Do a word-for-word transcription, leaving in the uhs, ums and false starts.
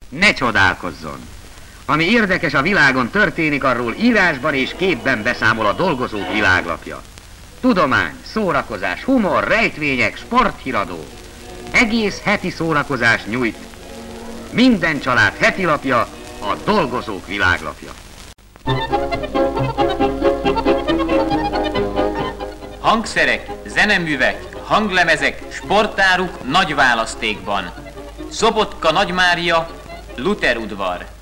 Ne csodálkozzon! Ami érdekes a világon történik, arról írásban és képben beszámol a Dolgozók világlapja. Tudomány, szórakozás, humor, rejtvények, sporthíradó. Egész heti szórakozás nyújt. Minden család heti lapja a Dolgozók világlapja. Hangszerek, zeneművek, hanglemezek, sportáruk nagy választékban. Szobotka Nagymária, Luther udvar.